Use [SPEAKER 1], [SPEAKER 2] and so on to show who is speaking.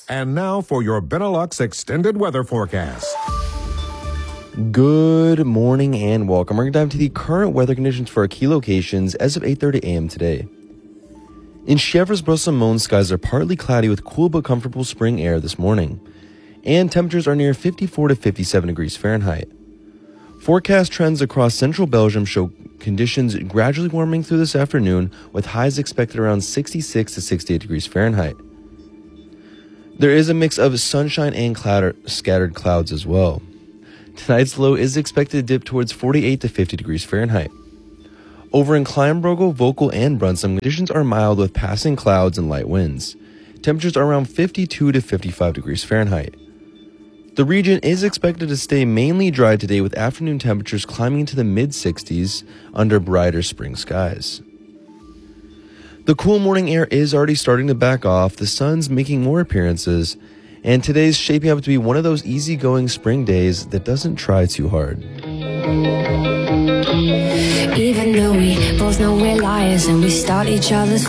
[SPEAKER 1] And now for your Benelux extended weather forecast.
[SPEAKER 2] Good morning and welcome. We're going to dive into the current weather conditions for our key locations as of 8:30 a.m. today. In Chèvres, Bruxelles, skies are partly cloudy with cool but comfortable spring air this morning, and temperatures are near 54 to 57 degrees Fahrenheit. Forecast trends across central Belgium show conditions gradually warming through this afternoon, with highs expected around 66 to 68 degrees Fahrenheit. There is a mix of sunshine and scattered clouds as well. Tonight's low is expected to dip towards 48 to 50 degrees Fahrenheit. Over in Kleinbrugge, Vogel, and Brunsum, conditions are mild with passing clouds and light winds. Temperatures are around 52 to 55 degrees Fahrenheit. The region is expected to stay mainly dry today, with afternoon temperatures climbing to the mid-60s under brighter spring skies. The cool morning air is already starting to back off, the sun's making more appearances, and today's shaping up to be one of those easygoing spring days that doesn't try too hard.
[SPEAKER 3] Even though we both know we're liars and we start each other's